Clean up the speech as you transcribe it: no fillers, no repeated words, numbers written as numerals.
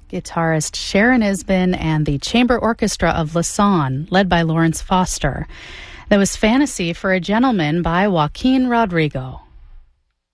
guitarist Sharon Isbin, and the Chamber Orchestra of Lausanne, led by Lawrence Foster. That was Fantasy for a Gentleman by Joaquin Rodrigo.